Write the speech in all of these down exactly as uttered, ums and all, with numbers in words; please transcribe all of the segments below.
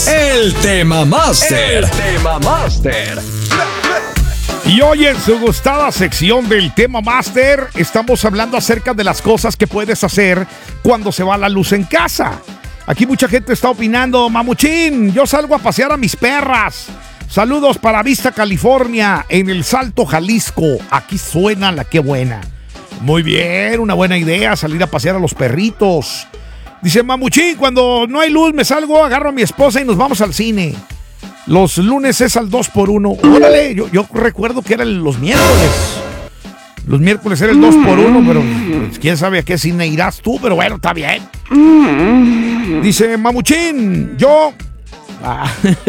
es el Tema Master. El Tema Master. Y hoy en su gustada sección del Tema Master estamos hablando acerca de las cosas que puedes hacer cuando se va la luz en casa. Aquí mucha gente está opinando, mamuchín, yo salgo a pasear a mis perras. Saludos para Vista, California, en El Salto, Jalisco. Aquí suena la que buena. Muy bien, una buena idea, salir a pasear a los perritos. Dice, mamuchín, cuando no hay luz me salgo, agarro a mi esposa y nos vamos al cine. Los lunes es al dos por uno. Órale, yo, yo recuerdo que eran los miércoles. Los miércoles era el dos por uno, pero pues, quién sabe a qué cine irás tú, pero bueno, está bien. Dice, mamuchín, yo... Ah.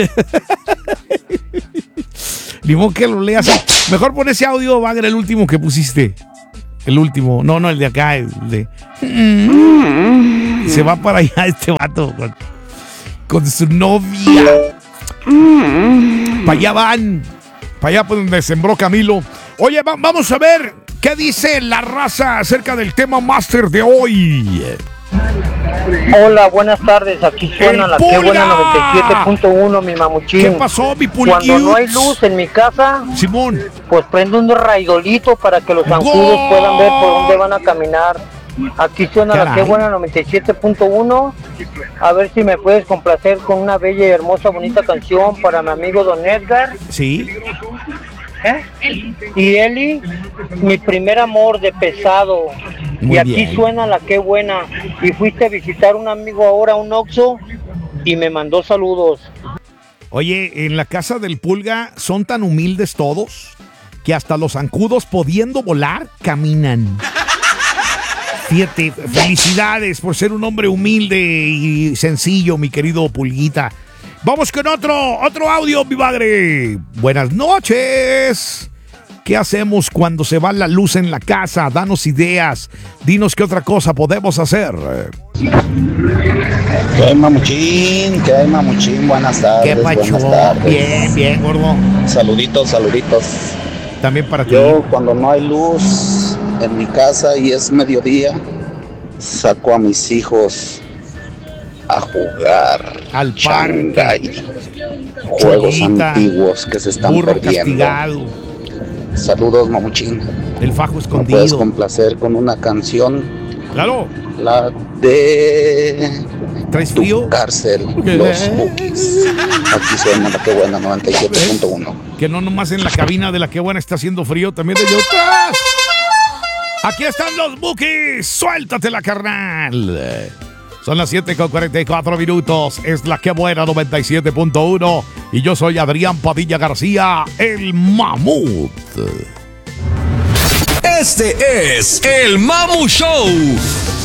Limón que lo leas. Mejor pon ese audio, Bagre, el último que pusiste. El último, no, no, el de acá, el de... Se va para allá este vato con, con su novia. Para allá van. Para allá por donde sembró Camilo. Oye, va, vamos a ver qué dice la raza acerca del Tema Master de hoy. Hola, buenas tardes. Aquí suena la que buena noventa y siete punto uno, mi mamuchín. ¿Qué pasó, mi pulquiux? Cuando no hay luz en mi casa, Simón, pues prendo un raidolito para que los zancudos puedan ver por dónde van a caminar. Aquí suena Caray. la que buena noventa y siete punto uno. A ver si me puedes complacer con una bella y hermosa, bonita canción para mi amigo Don Edgar. sí. ¿Eh? Y Eli, mi primer amor de Pesado. Muy y aquí bien. suena la que buena. Y fuiste a visitar un amigo ahora, un Oxxo, y me mandó saludos. Oye, en la casa del Pulga son tan humildes todos que hasta los zancudos, pudiendo volar, caminan. Fíjate, felicidades por ser un hombre humilde y sencillo, mi querido Pulguita. Vamos con otro, otro audio, mi padre. Buenas noches. ¿Qué hacemos cuando se va la luz en la casa? Danos ideas. Dinos qué otra cosa podemos hacer. ¿Qué hay, mamuchín? ¿Qué hay, mamuchín? Buenas tardes. ¿Qué pacho? Buenas tardes. Bien, bien, gordo. Saluditos, saluditos. También para ti. Yo, cuando no hay luz en mi casa y es mediodía, saco a mis hijos a jugar Al Shanghái. Juegos Cholita, antiguos que se están burro perdiendo. castigado, Saludos, mamuchín. el fajo ¿Me puedes escondido. complacer con una canción? Claro. La de... ¿Traes Tu frío? cárcel, ¿Qué? los Bookies. Aquí suena la que buena noventa y siete punto uno. Que no nomás en la cabina de la que buena está haciendo frío, también de otras. Aquí están los Bookies. Suéltatela, carnal. Son las siete con cuarenta y cuatro minutos. Es la que buena noventa y siete punto uno. Y yo soy Adrián Padilla García, el mamut. Este es el Mamu Show.